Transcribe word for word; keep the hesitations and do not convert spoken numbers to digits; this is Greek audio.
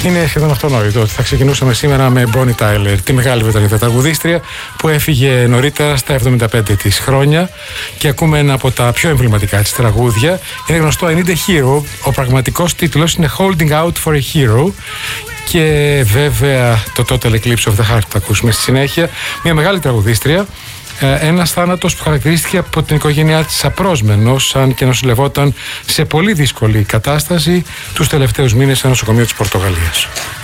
Είναι σχεδόν αυτονόητο ότι θα ξεκινούσαμε σήμερα με Bonnie Tyler, τη μεγάλη Βρετανική τραγουδίστρια που έφυγε νωρίτερα στα εβδομήντα πέντε της χρόνια, και ακούμε ένα από τα πιο εμβληματικά της τραγούδια. Είναι γνωστό I Need a Hero. Ο πραγματικός τίτλος είναι Holding Out for a Hero. Και βέβαια το Total Eclipse of the Heart που θα ακούσουμε στη συνέχεια. Μια μεγάλη τραγουδίστρια. Ένας θάνατος που χαρακτηρίστηκε από την οικογένειά της απρόσμενος, αν και νοσηλευόταν σε πολύ δύσκολη κατάσταση τους τελευταίους μήνες σε ένα νοσοκομείο της Πορτογαλίας.